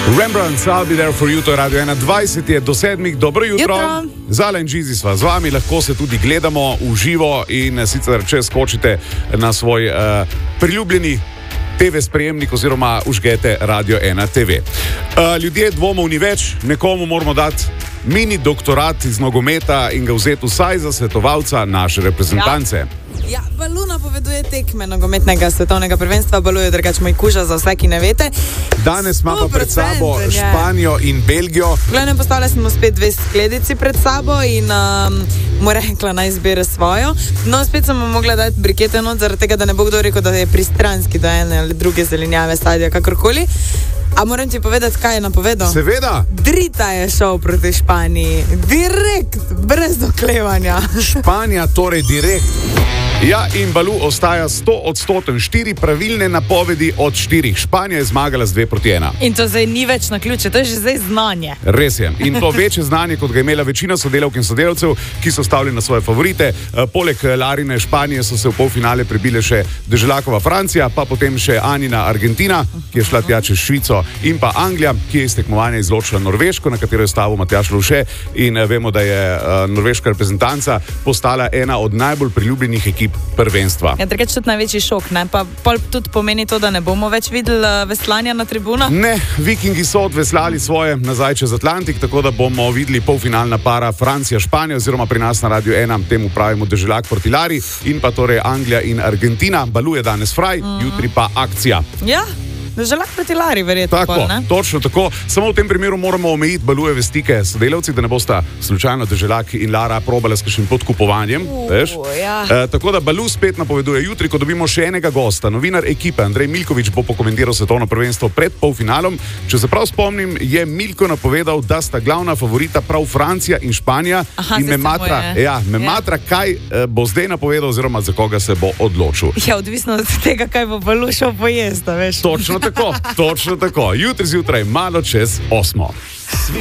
Rembrandt, I'll be there for you, to je Radio 21, je do 7, dobro jutro. Zala in Džizi sva z vami, lahko se tudi gledamo v živo in sicer če skočite na svoj priljubljeni TV sprejemnik oziroma užgete Radio 1 TV. Ljudje dvomov ni več, nekomu moramo dati mini doktorat iz nogometa in ga vzeti vsaj za svetovalca naše reprezentance. Ja, Balu napoveduje tekme nogometnega svetovnega prvenstva, Balu je drugač moj kuža za vse, ki ne vete. Danes ima pa pred sabo Španijo in Belgijo. Glavnem, postavili smo spet dve skledici pred sabo in mu rekla naj izbere svojo. No, spet sem mu mogla dati brikete not, zaradi tega, da ne bo kdo rekel, da je pristranski do ene ali druge zelenjave, sadja, kakorkoli. A moram ti povedati, kaj je napovedal? Seveda. Drita je šel proti Španiji. Direkt, brez oklevanja. Španija torej direkt. Ja, in Balu ostaja 100%, 4 pravilne napovedi od 4. Španija je zmagala z 2-1. In to zdaj ni več na ključe, to je že zdaj znanje. Res je. In to večje znanje, kot ga je imela večina sodelavk in sodelavcev, ki so stavili na svoje favorite. Poleg Larine Španije so se v polfinale prebile še Deželakova Francija, pa potem še Anina Argentina, ki je šla tja čez Švico, in pa Anglija, ki je iz tekmovanja izločila Norveško, na katero je stavil Matjaž Lovše, in vemo, da je norveška reprezentanca postala ena od najbolj priljubljenih ekip prvenstva. Ja, drugače tudi največji šok, ne? Pa tudi pomeni to, da ne bomo več videli veslanja na tribunah? Ne, Vikingi so odveslali svoje nazaj čez Atlantik, tako da bomo videli polfinalna para Francija-Španija, oziroma pri nas na Radio 1 temu pravimo Deželak proti Lari, in pa torej Anglija in Argentina. Balu je danes fraj, jutri pa akcija. Ja. Deželak proti Lari, verjetno. Tako, točno tako. Samo v tem primeru moramo omejiti Balujeve stike s sodelavci, da ne bosta slučajno Deželak in Lara probala s kakšnim podkupovanjem. Ja. Tako da Balu spet napoveduje jutri, ko dobimo še enega gosta. Novinar ekipe Andrej Milković bo pokomentiral svetovno prvenstvo pred polfinalom. Če se prav spomnim, je Milko napovedal, da sta glavna favorita prav Francija in Španija. Aha, in me matra, kaj bo zdaj napovedal oziroma za koga se bo odločil. Ja, odvisno od tega, kaj bo Balu šel pojesti, veš. Točno tako. Jutri zjutraj, malo čez 8.